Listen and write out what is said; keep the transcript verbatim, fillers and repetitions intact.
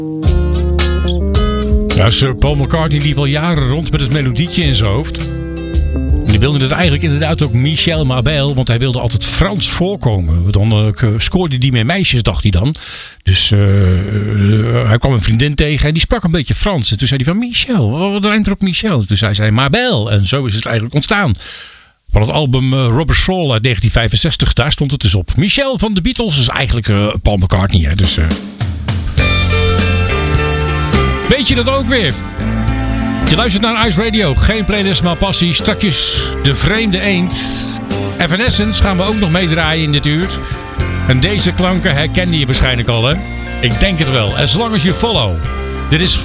Ja, Sir Paul McCartney liep al jaren rond met het melodietje in zijn hoofd. En die wilde het eigenlijk inderdaad ook Michel Mabel, want hij wilde altijd Frans voorkomen. Dan uh, scoorde hij met meisjes, dacht hij dan. Dus uh, uh, hij kwam een vriendin tegen en die sprak een beetje Frans. En toen zei hij van Michel, wat rijmt er op Michel? Toen zei zij Mabel. En zo is het eigenlijk ontstaan. Van het album uh, Rubber Soul uit negentien vijfenzestig, daar stond het dus op. Michel van de Beatles is eigenlijk uh, Paul McCartney. Hè, dus... Uh... Weet je dat ook weer? Je luistert naar Ice Radio. Geen playlist, maar passie. Strakjes De Vreemde Eend. Evanescence gaan we ook nog meedraaien in dit uur. En deze klanken herkende je waarschijnlijk al, hè? Ik denk het wel. As long as you follow. Dit is